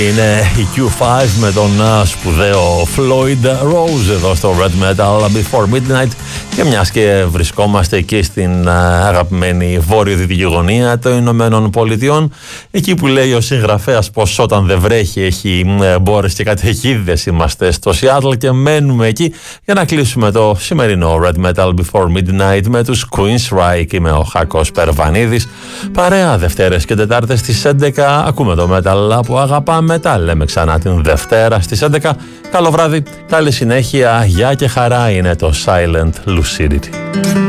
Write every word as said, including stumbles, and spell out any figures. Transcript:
Είναι η κιου φάιβ με τον uh, σπουδαίο Floyd Rose εδώ στο Red Metal Before Midnight. Και μιας και βρισκόμαστε εκεί στην uh, αγαπημένη βόρειο-δυτική γωνία των Ηνωμένων Πολιτειών, εκεί που λέει ο συγγραφέας πως όταν δεν βρέχει έχει uh, μπόρες και καταιγίδες, είμαστε στο Seattle και μένουμε εκεί για να κλείσουμε το σημερινό Red Metal Before Midnight με τους Queensryche. Είμαι ο Χάκος Περβανίδης. Παρέα Δευτέρες και Τετάρτες στις έντεκα ακούμε το metal που αγαπάμε. Μετά λέμε ξανά την Δευτέρα στις έντεκα. Καλό βράδυ, καλή συνέχεια, γεια και χαρά. Είναι το Silent Lucidity.